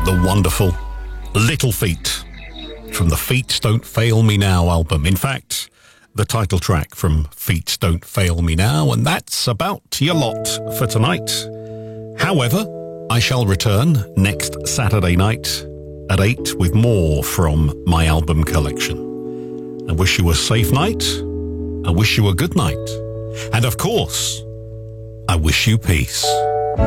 the wonderful Little Feat from the Feet Don't Fail Me Now album. In fact, the title track from Feet Don't Fail Me Now, and that's about your lot for tonight. However, I shall return next Saturday night at 8 with more from my album collection. I wish you a safe night. I wish you a good night. And of course, I wish you peace.